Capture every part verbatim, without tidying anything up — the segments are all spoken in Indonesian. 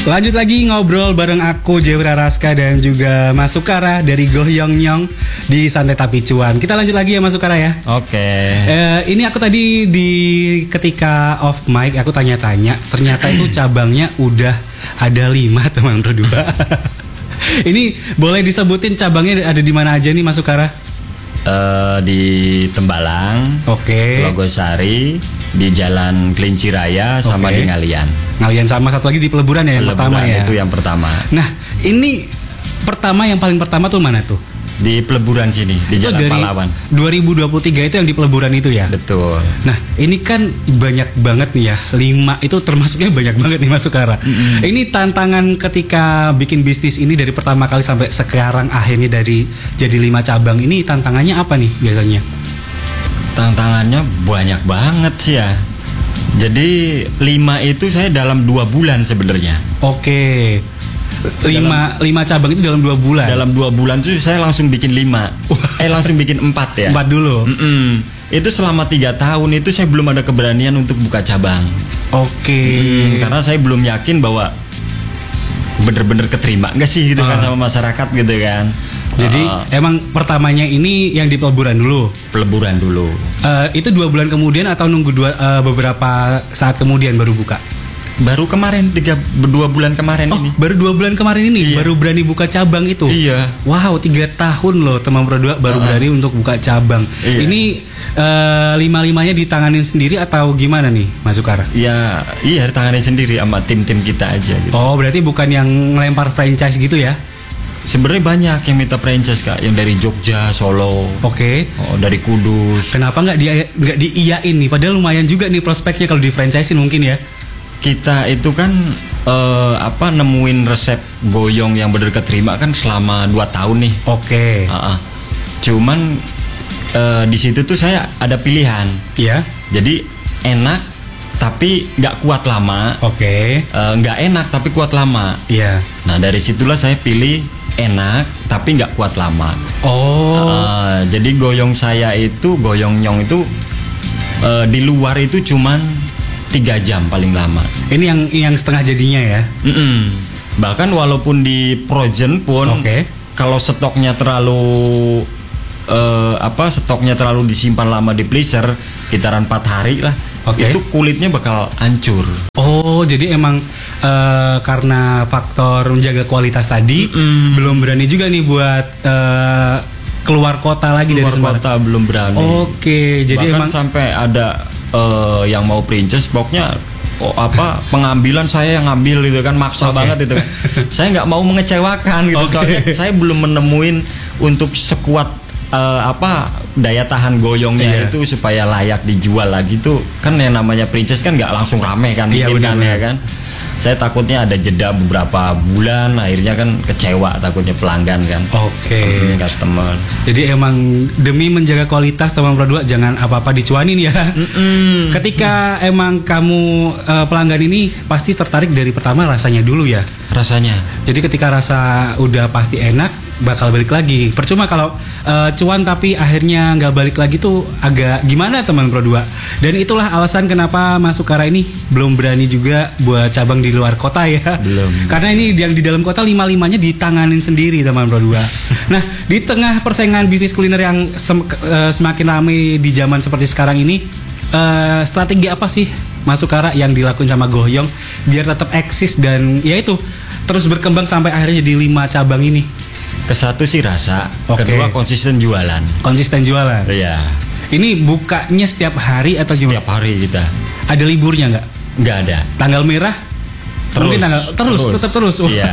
Lanjut lagi ngobrol bareng aku Jewra Raska dan juga Mas Sukara dari Goyong Nyong di Santai Tapi Cuan. Kita lanjut lagi ya Mas Sukara ya. Oke. Okay. Uh, ini aku tadi di ketika off mic aku tanya-tanya, ternyata itu cabangnya udah ada lima teman berdua. Ini boleh disebutin cabangnya ada di mana aja nih Mas Sukara? Uh, di Tembalang, oke, okay. Logosari, di Jalan Kelinci Raya, sama okay. di Ngalian. Ngalian sama satu lagi di Peleburan ya yang Peleburan pertama ya. Itu yang pertama. Nah ini pertama yang paling pertama tuh mana tuh? Di Peleburan sini, di itu Jalan Pahlawan. dua ribu dua puluh tiga itu yang di Peleburan itu ya? Betul. Nah ini kan banyak banget nih ya, lima itu termasuknya banyak banget nih Mas Sukara. Mm-hmm. Ini tantangan ketika bikin bisnis ini dari pertama kali sampai sekarang akhirnya dari jadi lima cabang ini, tantangannya apa nih biasanya? Tantangannya banyak banget sih ya. Jadi lima itu saya dalam dua bulan sebenarnya. Oke. Lima, dalam, lima cabang itu dalam dua bulan. Dalam dua bulan tuh saya langsung bikin lima. eh langsung bikin empat ya. Empat dulu. Mm-mm. Itu selama tiga tahun itu saya belum ada keberanian untuk buka cabang. Oke. Mm, karena saya belum yakin bahwa bener-bener keterima nggak sih gitu uh. kan sama masyarakat gitu kan. Jadi uh. emang pertamanya ini yang di Peleburan dulu. Peleburan dulu. Uh, itu dua bulan kemudian atau nunggu dua uh, beberapa saat kemudian baru buka? Baru kemarin tiga dua bulan kemarin oh, ini. Baru dua bulan kemarin ini, iya. Baru berani buka cabang itu. Iya. Wow, tiga tahun loh teman berdua baru uh-uh. berani untuk buka cabang. Iya. Ini uh, lima-limanya ditanganin sendiri atau gimana nih, Mas Sukara? Ya, iya ditanganin sendiri sama tim-tim kita aja. Gitu. Oh, berarti bukan yang ngelempar franchise gitu ya? Sebenarnya banyak yang minta franchise Kak, yang dari Jogja, Solo. Oke. Okay. Oh, dari Kudus. Kenapa nggak dia nggak diiyain nih? Padahal lumayan juga nih prospeknya kalau di franchisein mungkin ya. Kita itu kan uh, apa nemuin resep goyong yang benar keterima kan selama dua tahun nih. Oke. Okay. Uh-uh. Cuman uh, di situ tuh saya ada pilihan. Iya. Yeah. Jadi enak tapi nggak kuat lama. Oke. Okay. Uh, nggak enak tapi kuat lama. Iya. Yeah. Nah dari situlah saya pilih enak tapi nggak kuat lama. Oh. Uh, jadi goyong saya itu goyong nyong itu uh, di luar itu cuman tiga jam paling lama. Ini yang yang setengah jadinya ya. Mm-mm. Bahkan walaupun di Projen pun, okay. kalau stoknya terlalu uh, apa stoknya terlalu disimpan lama di freezer, kitaran empat hari lah, okay. itu kulitnya bakal hancur. Oh, jadi emang uh, karena faktor menjaga kualitas tadi, Mm-mm. belum berani juga nih buat uh, keluar kota lagi keluar dari Semarang. Keluar kota belum berani. Oke, okay, jadi bahkan emang sampai ada Uh, yang mau princess pokoknya oh, apa pengambilan saya yang ngambil gitu kan maksa okay. banget itu. Saya nggak mau mengecewakan gitu. Okay. Soalnya saya belum menemuin untuk sekuat uh, apa daya tahan goyongnya yeah. itu supaya layak dijual lagi tuh kan yang namanya princess kan nggak langsung rame kan yeah, mungkin kan bener. ya kan. Saya takutnya ada jeda beberapa bulan, akhirnya kan kecewa takutnya pelanggan kan. Oke. Okay. Customer. Jadi emang demi menjaga kualitas teman berdua jangan apa-apa dicuanin ya. Mm-mm. Ketika emang kamu uh, pelanggan ini pasti tertarik dari pertama rasanya dulu ya. Rasanya. Jadi ketika rasa udah pasti enak bakal balik lagi. Percuma kalau uh, cuan tapi akhirnya nggak balik lagi tuh agak gimana teman berdua. Dan itulah alasan kenapa Mas Sukara ini belum berani juga buat cabang di luar kota ya. Belum. Karena ini yang di dalam kota lima-limanya ditanganin sendiri teman berdua. Nah di tengah persaingan bisnis kuliner yang sem- uh, semakin ramai di zaman seperti sekarang ini, uh, strategi apa sih Mas Sukara yang dilakukan sama Goyong biar tetap eksis dan ya itu terus berkembang sampai akhirnya jadi lima cabang ini? Kesatu sih rasa, okay. Kedua konsisten jualan. Konsisten jualan. Iya. Ini bukanya setiap hari atau gimana? Setiap hari kita. Ada liburnya nggak? Nggak ada. Tanggal merah? Terus. Mungkin tanggal terus, terus. tetap terus. Iya.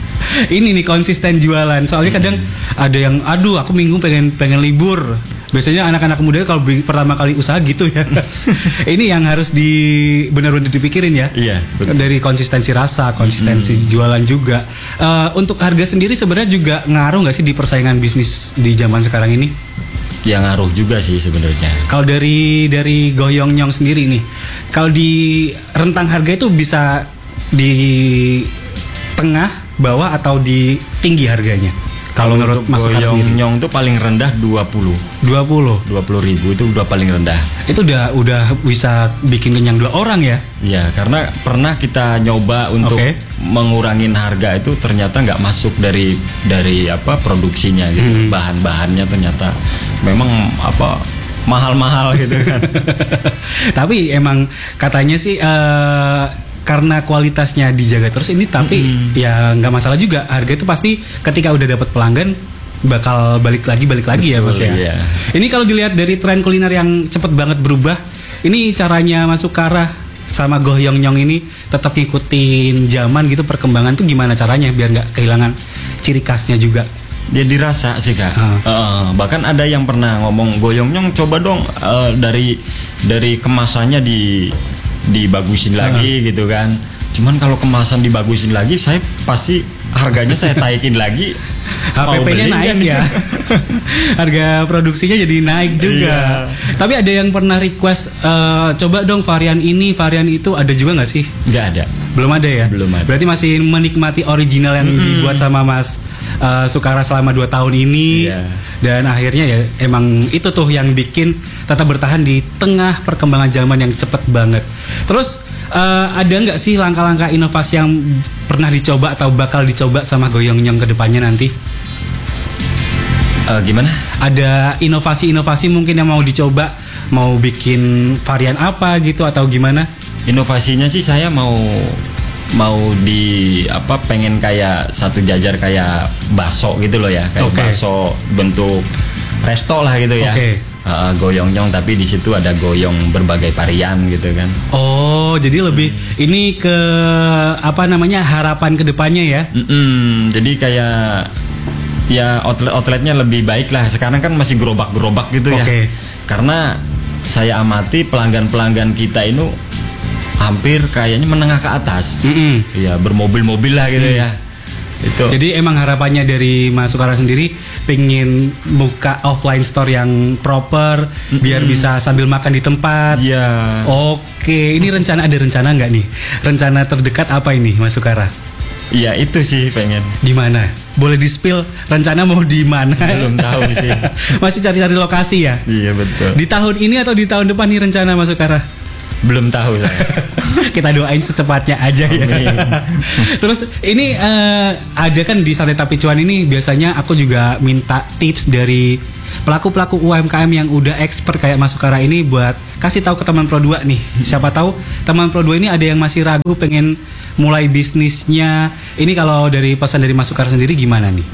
Ini nih konsisten jualan. Soalnya kadang hmm. ada yang, aduh aku minggu pengen pengen libur. Biasanya anak-anak muda kalau pertama kali usaha gitu ya. Ini yang harus di benar-benar dipikirin ya. Iya. Betul. Dari konsistensi rasa, konsistensi hmm. jualan juga. Uh, untuk harga sendiri sebenarnya juga ngaruh nggak sih di persaingan bisnis di zaman sekarang ini? Ya ngaruh juga sih sebenarnya. Kalau dari dari Goyong Nyong sendiri nih, kalau di rentang harga itu bisa di tengah, bawah atau di tinggi harganya? Kalau menurut Mas Goyong-nyong itu paling rendah dua puluh dua puluh ribu itu udah paling rendah. Itu udah udah bisa bikin kenyang dua orang ya? Iya, karena pernah kita nyoba untuk okay. mengurangin harga itu ternyata nggak masuk dari dari apa produksinya gitu. Hmm. Bahan-bahannya ternyata memang apa mahal-mahal gitu kan. Tapi emang katanya sih uh, karena kualitasnya dijaga terus ini, tapi mm-hmm. ya nggak masalah juga, harga itu pasti ketika udah dapat pelanggan bakal balik lagi balik lagi. Betul, ya Mas ya. Iya. Ini kalau dilihat dari tren kuliner yang cepet banget berubah, ini caranya Mas Sukara sama Goyong-nyong ini tetap ngikutin zaman gitu, perkembangan tuh gimana caranya biar nggak kehilangan ciri khasnya juga? Ya dirasa sih Kak. Uh. Uh, bahkan ada yang pernah ngomong, Goyong-nyong coba dong uh, dari dari kemasannya di dibagusin lagi uh. gitu kan. Cuman kalau kemasan dibagusin lagi, saya pasti harganya saya taikin lagi. H P P-nya naik kan ya. Harga produksinya jadi naik juga. Iya. Tapi ada yang pernah request uh, coba dong varian ini, varian itu, ada juga nggak sih? Nggak ada. Belum ada ya? Belum ada. Berarti masih menikmati original yang mm-hmm. dibuat sama Mas uh, Sukara selama dua tahun ini. Iya. Dan akhirnya ya emang itu tuh yang bikin tetap bertahan di tengah perkembangan zaman yang cepet banget. Terus uh, ada nggak sih langkah-langkah inovasi yang pernah dicoba atau bakal dicoba sama Goyong-nyong ke depannya nanti? Uh, gimana? Ada inovasi-inovasi mungkin yang mau dicoba, mau bikin varian apa gitu atau gimana? Inovasinya sih saya mau mau di apa pengen kayak satu jajar kayak bakso gitu loh ya, kayak okay. bakso bentuk resto lah gitu ya. Okay. Uh, Goyong-nyong tapi di situ ada goyong berbagai varian gitu kan. Oh, jadi lebih hmm. ini ke apa namanya harapan kedepannya ya? Mm-mm, jadi kayak ya outlet-outletnya lebih baik lah. Sekarang kan masih gerobak-gerobak gitu okay. ya. Karena saya amati pelanggan-pelanggan kita ini hampir kayaknya menengah ke atas. Mm-hmm. Ya bermobil-mobil lah gitu mm. ya. Itu. Jadi emang harapannya dari Mas Sukara sendiri pengen buka offline store yang proper, mm-hmm. biar bisa sambil makan di tempat. Iya. Yeah. Oke, ini rencana ada rencana nggak nih? Rencana terdekat apa ini Mas Sukara? Iya itu sih pengen. Di mana? Boleh di-spill rencana mau di mana? Belum tahu sih. Masih cari-cari lokasi ya? Iya betul. Di tahun ini atau di tahun depan nih rencana Mas Sukara? Belum tahu saya. Kita doain secepatnya aja ya. Terus ini uh, ada kan di Sate Tapi Cuan ini biasanya aku juga minta tips dari pelaku-pelaku U M K M yang udah expert kayak Mas Sukara ini buat kasih tahu ke teman Pro dua nih. Siapa tahu teman Pro dua ini ada yang masih ragu pengen mulai bisnisnya. Ini kalau dari pesan dari Mas Sukara sendiri gimana nih?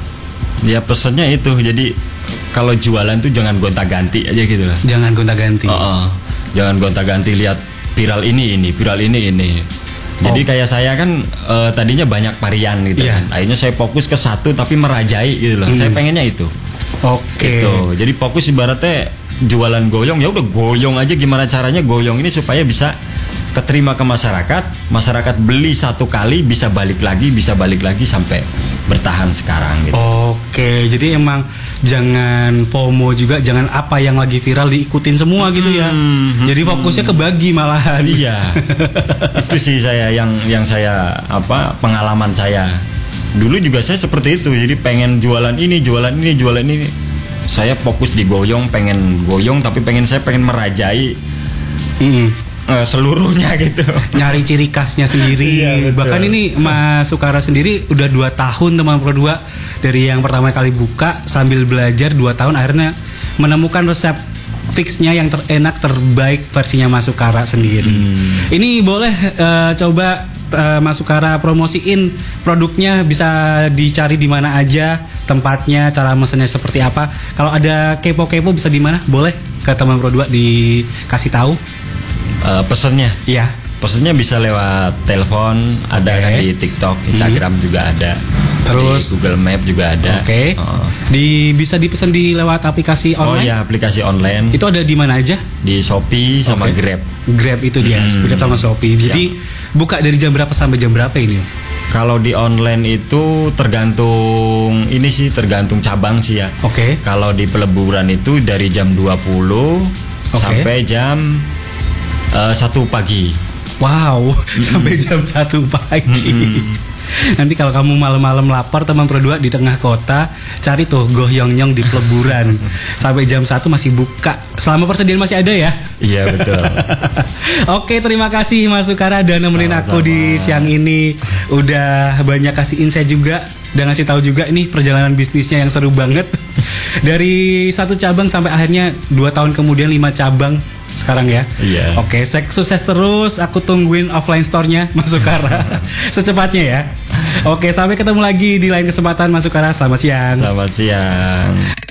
Ya pesannya itu, jadi kalau jualan tuh jangan gonta-ganti aja gitu lah. Jangan gonta-ganti. Uh-uh. Jangan gonta-ganti lihat viral ini ini, viral ini ini. Jadi oh. kayak saya kan uh, tadinya banyak varian gitu yeah. kan. Akhirnya saya fokus ke satu tapi merajai gitu loh. Mm. Saya pengennya itu. Oke. Okay. Gitu. Jadi fokus ibaratnya jualan goyong, ya udah goyong aja, gimana caranya goyong ini supaya bisa keterima ke masyarakat. Masyarakat beli satu kali bisa balik lagi, bisa balik lagi sampai bertahan sekarang gitu. Oke, jadi emang jangan FOMO juga, jangan apa yang lagi viral diikutin semua gitu ya. Hmm, jadi fokusnya kebagi malahan. Iya. Itu sih saya yang yang saya apa pengalaman saya. Dulu juga saya seperti itu. Jadi pengen jualan ini, jualan ini, jualan ini. Saya fokus di goyong, pengen goyong tapi pengen saya pengen merajai. Mm-hmm. Uh, seluruhnya gitu. Nyari ciri khasnya sendiri. Iya, bahkan ini Mas Sukara sendiri udah dua tahun teman Pro dua, dari yang pertama kali buka sambil belajar dua tahun akhirnya menemukan resep fixnya yang terenak terbaik versinya Mas Sukara sendiri. Hmm. Ini boleh uh, coba uh, Mas Sukara promosiin produknya, bisa dicari di mana aja tempatnya, cara mesennya seperti apa. Kalau ada kepo-kepo bisa di mana? Boleh ke teman Pro dua dikasih tahu. Uh, pesennya, iya. Pesennya bisa lewat telepon, ada okay. kan di TikTok, Instagram hmm. juga ada. Terus di Google Map juga ada. Oke. Okay. Oh. Di bisa dipesan di lewat aplikasi online. Oh ya, aplikasi online. Itu ada di mana aja? Di Shopee sama okay. Grab. Grab itu dia, hmm. Grab sama Shopee. Jadi ya. Buka dari jam berapa sampai jam berapa ini? Kalau di online itu tergantung ini sih, tergantung cabang sih ya. Oke. Okay. Kalau di peleburan itu dari jam dua puluh okay. sampai jam uh, satu pagi. Wow, mm-hmm. sampai jam satu pagi. Mm-hmm. Nanti kalau kamu malam-malam lapar teman Pro dua di tengah kota, cari tuh Goh Yong Nyong di peleburan. Sampai jam satu masih buka. Selama persediaan masih ada ya. Iya betul. Oke, terima kasih Mas Sukara dan nemenin Sama-sama. aku di siang ini. Udah banyak kasih insight juga dan ngasih tahu juga ini perjalanan bisnisnya yang seru banget. Dari satu cabang sampai akhirnya dua tahun kemudian lima cabang sekarang ya. Iya. Oke, sek- sukses terus. Aku tungguin offline store-nya Mas Sukara secepatnya ya. Oke, sampai ketemu lagi di lain kesempatan Mas Sukara. Selamat siang. Selamat siang.